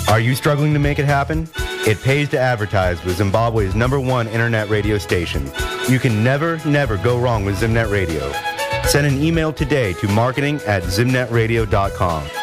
Are you struggling to make it happen? It pays to advertise with Zimbabwe's #1 internet radio station. You can never go wrong with Zimnet Radio. Send an email today to marketing@zimnetradio.com.